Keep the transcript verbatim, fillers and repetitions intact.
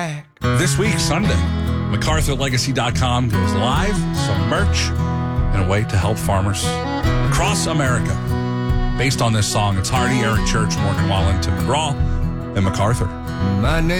back. This week, Sunday, MacArthur Legacy dot com goes live, some merch, and a way to help farmers across America. Based on this song, it's Hardy, Eric Church, Morgan Wallen, Tim McGraw, and MacArthur. My name